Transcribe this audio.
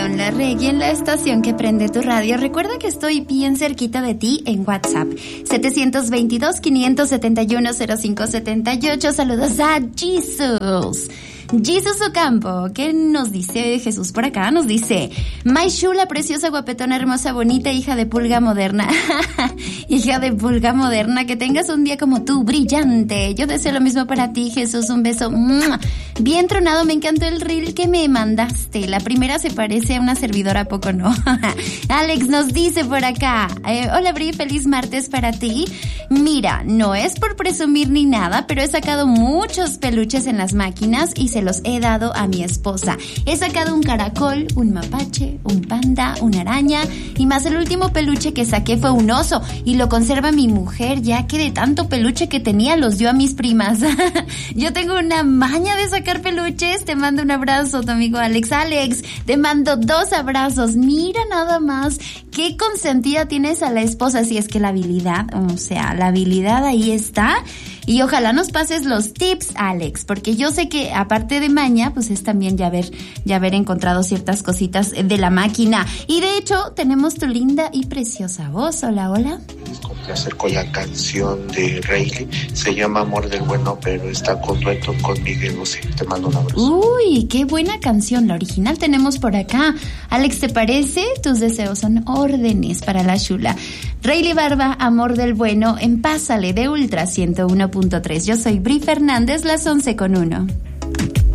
León Larregui en la estación que prende tu radio. Recuerda que estoy bien cerquita de ti en WhatsApp. 722-571-0578. Saludos a Jesus. Jesus Ocampo, ¿qué nos dice Jesús por acá? Nos dice, my chula, preciosa, guapetona, hermosa, bonita, hija de pulga moderna. Hija de pulga moderna, que tengas un día como tú, brillante. Yo deseo lo mismo para ti, Jesús, un beso. Bien tronado, me encantó el reel que me mandaste. La primera se parece a una servidora, ¿a poco no? Alex nos dice por acá, hola Bri, feliz martes para ti. Mira, no es por presumir ni nada, pero he sacado muchos peluches en las máquinas y se los he dado a mi esposa. He sacado un caracol, un mapache, un panda, una araña y más el último peluche que saqué fue un oso y lo conserva mi mujer, ya que de tanto peluche que tenía los dio a mis primas. Yo tengo una maña de sacar peluches. Te mando un abrazo, tu amigo Alex. Alex, te mando 2 abrazos. Mira nada más qué consentida tienes a la esposa, si es que la habilidad, o sea, la habilidad ahí está. Y ojalá nos pases los tips, Alex, porque yo sé que aparte de maña, pues es también ya haber encontrado ciertas cositas de la máquina. Y de hecho, tenemos tu linda y preciosa voz. Hola, hola. Complacer con la canción de Rayleigh, se llama Amor del Bueno, pero está con dueto con Miguel Bosé. Te mando un abrazo. Uy, qué buena canción, la original tenemos por acá. Alex, ¿te parece? Tus deseos son órdenes para la chula. Rayleigh Barba, Amor del Bueno, en Pásale de Ultra 101.3. Yo soy Bri Fernández, las 11:01.